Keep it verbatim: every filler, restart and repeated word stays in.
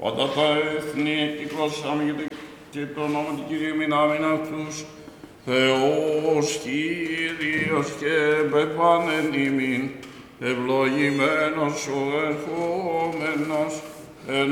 Πάντα τα έθνη κυκλώσαμε και το όνομα του Κυρίου μηνάμιν αυτούς. Θεός Κύριος και πεπάνεν ημίν, ευλογημένος ο ερχόμενος,